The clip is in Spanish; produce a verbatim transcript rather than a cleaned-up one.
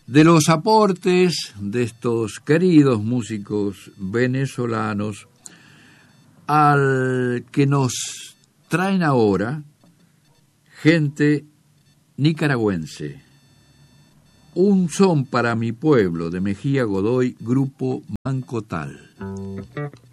de los aportes de estos queridos músicos venezolanos al que nos traen ahora gente nicaragüense. Un son para mi pueblo, de Mejía Godoy, Grupo Mancotal.